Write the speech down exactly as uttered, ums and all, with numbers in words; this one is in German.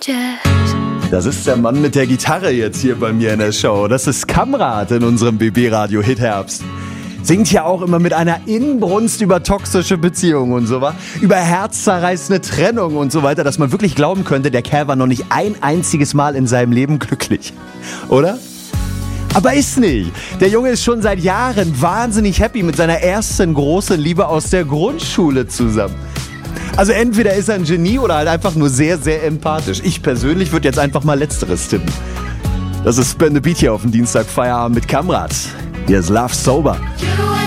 Jazz. Das ist der Mann mit der Gitarre jetzt hier bei mir in der Show. Das ist Kamrat in unserem B B-Radio Hitherbst. Singt ja auch immer mit einer Inbrunst über toxische Beziehungen und so was, über herzzerreißende Trennung und so weiter, dass man wirklich glauben könnte, der Kerl war noch nicht ein einziges Mal in seinem Leben glücklich. Oder? Aber ist nicht. Der Junge ist schon seit Jahren wahnsinnig happy mit seiner ersten großen Liebe aus der Grundschule zusammen. Also entweder ist er ein Genie oder halt einfach nur sehr, sehr empathisch. Ich persönlich würde jetzt einfach mal Letzteres tippen. Das ist Spin the Beat hier auf dem Dienstag Feierabend mit Kamrat. Hier ist Love Sober.